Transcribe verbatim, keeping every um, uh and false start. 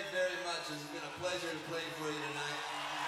very much. It's been a pleasure to play for you tonight.